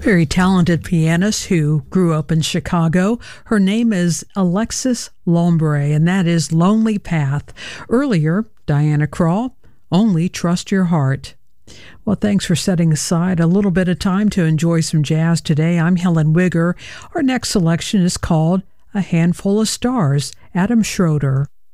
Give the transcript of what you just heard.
Very talented pianist who grew up in Chicago. Her name is Alexis Lombre, and that is Lonely Path. Earlier, Diana Krall, Only Trust Your Heart. Well, thanks for setting aside a little bit of time to enjoy some jazz today. I'm Helen Wigger. Our next selection is called A Handful of Stars, Adam Schroeder.